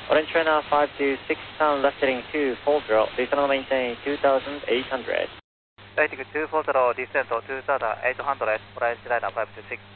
Orange China 526, turn left heading 240, descend maintain 2800. Lighting 240, descent 2800, Orange Liner 526.